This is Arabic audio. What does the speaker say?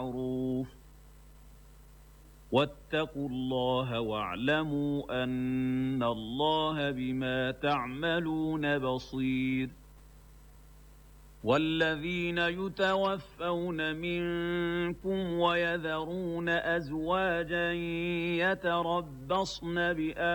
بِالْمَعْرُوفِ وَاتَّقُوا اللَّهَ وَاعْلَمُوا أَنَّ اللَّهَ بِمَا تَعْمَلُونَ بَصِيرٌ وَالَّذِينَ يُتَوَفَّوْنَ مِنكُمْ وَيَذَرُونَ أَزْوَاجًا يَتَرَبَّصْنَ